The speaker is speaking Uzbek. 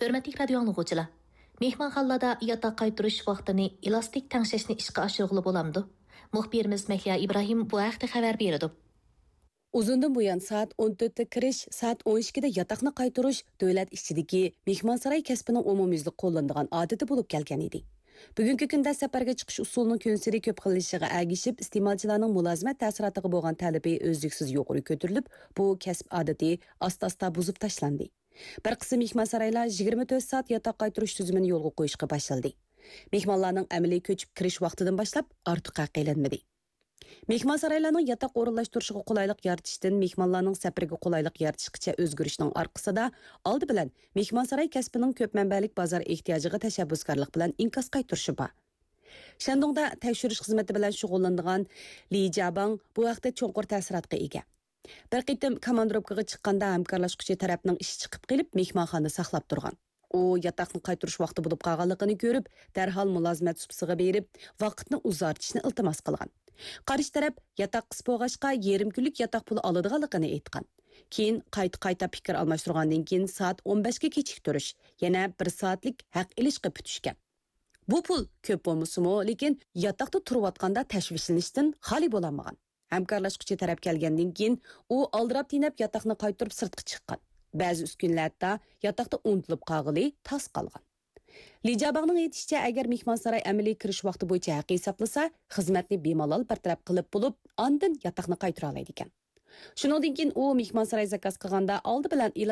Hörmətli radio anlıqçılar, mehmonxonalarda yataq qaytırış vaqtini elastik təngshashni ishga oshirg'ili bo'lamdi. Muxbirimiz Mahliya İbrahim bu haqda xabar berdi. Uzundan buyon soat 14da kirish, soat 12da yataqni qaytarish davlat ichidagi mehmonsaroy kasbining umumyuzlik qo'llanadigan odati bo'lib kelgan edi. Bugungi kunda safarga chiqish usulining konseri ko'p qilishiga agishib, iste'molchilarning mulozimat ta'siriga bo'lgan talabi o'zliksiz yuqori ko'tarilib, bu kasb odati asta-asta buzib tashlandi. Bir qism mehmonsaroylar 24 soat yataq qaytarish tuzumini yo'lga qo'yishga boshladi. Mehmonlarning amaliy ko'chib kirish vaqtidan boshlab ortiq qilinmadi. Mehmonsaroylarning yataq o'rinlashtirishiga qulaylik yaratishdan mehmonlarning safariga qulaylik yaratishgacha o'zgarishning orqasida oldi bilan mehmonsaroy kasbining ko'p manbalik bozor ehtiyojiga tashabbuskorlik bilan inkas qaytirishi bor. Shandongda tekshirish xizmati bilan shug'ullanadigan Li Jabang bu vaqtda cho'nqur ta'sirotga ega. Bir qitim komandirovkaga chiqqanda hamkorlashuvchi tarafning ishi chiqib qilib mehmonxona saqlab turgan. U yataqni qaytirish vaqti bo'lib qolganligini ko'rib, darhol mulozimat subsiga berib, vaqtni uzartishni iltimos qilgan. Qarshi taraf yataq qisib bo'lg'achqa yarim kunlik yataq puli oladiganligini aytgan. Keyin qayta fikr almashtirgandan keyin soat 15 ga kechiktirish, yana 1 soatlik haq ilishga putishgan. Bu pul ko'p bo'lmasa-mu, lekin yataqda turayotganda tashvishlanishdan xoli bo'lmagan. Hamkorlashuvchi taraf kelgandan keyin u aldirab tinab yataqni qaytarib sirtga chiqqan. Ba'zi uskunlarda yataqda unutilib qolg'ili tas qolgan. Lijabag'ning aytishicha, agar mehmonsaroy amaliy kirish vaqti bo'yicha haq hisoblasa, xizmatni bemalol bartaraf qilib bo'lib, ondan yataqni qaytara oladi ekan. Shuningdek, u mehmonsaroy zakaz qilganda oldi bilan